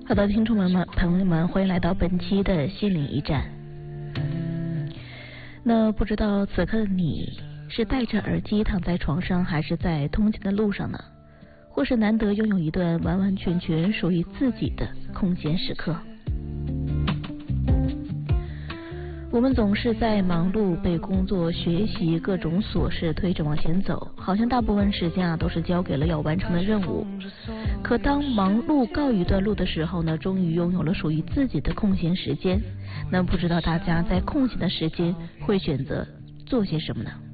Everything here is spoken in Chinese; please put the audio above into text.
好的，听众朋友们，欢迎来到本期的心灵驿站。那不知道此刻的你是戴着耳机躺在床上，还是在通勤的路上呢？或是难得拥有一段完完全全属于自己的空闲时刻？我们总是在忙碌，被工作、学习各种琐事推着往前走，好像大部分时间都是交给了要完成的任务。可当忙碌告一段落的时候呢，终于拥有了属于自己的空闲时间。那不知道大家在空闲的时间会选择做些什么呢？